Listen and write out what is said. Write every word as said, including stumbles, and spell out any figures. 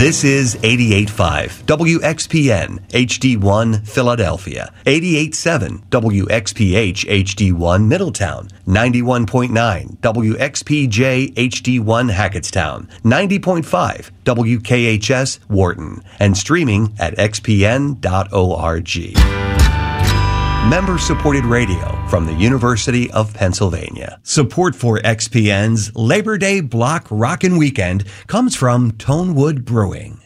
This is eighty-eight point five W X P N H D one Philadelphia, eighty-eight point seven W X P H H D one Middletown, ninety-one point nine W X P J H D one Hackettstown, ninety point five W K H S Wharton, and streaming at x p n dot org. Member-supported radio from the University of Pennsylvania. Support for X P N's Labor Day Block Rockin' Weekend comes from Tonewood Brewing.